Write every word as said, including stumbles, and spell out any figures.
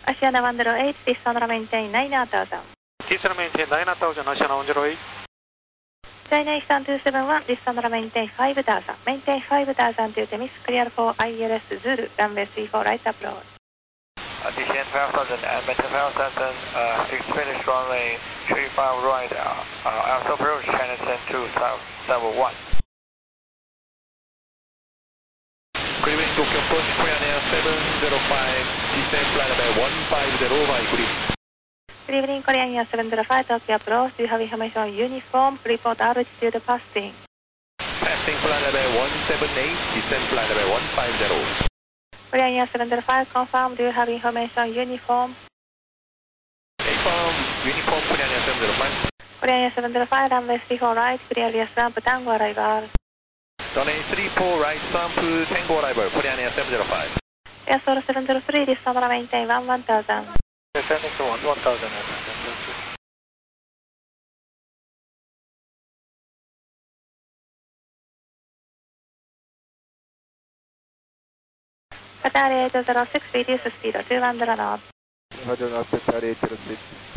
Asiana one zero eight, descend maintain nine thousand. Descend maintain nine thousand, Asiana one zero eight. China Eastern two seven one, descend maintain five thousand. Maintain five thousand to Temis, clear for I L S Zulu, runway three four right approach. Uh, descend five thousand and maintain five thousand, uh, fixed finish runway three five right, uh, uh, after approach, China ten two seven one. Good evening, Tokyo approach, Korean Air seven zero five, descend flight level one five zero by grid. Good evening, Korean Air seven zero five, Tokyo approach. Do you have information on uniform? Report altitude passing. Passing flight level one seven eight, descend flight level one five zero. Korean Air seven zero five, confirm. Do you have information on uniform? Confirm, uniform Korean Air seven zero five. Korean Air seven zero five, runway three four right, clear yes ramp, Tango arrival. Runway three four right, ramp, Tango arrival, Korean Air seven zero five. Air Source seven zero three, descend maintain one one thousand. Descending to one thousand. Qatar eight zero six, reduce speed to two hundred knots. Roger, Qatar eight zero six.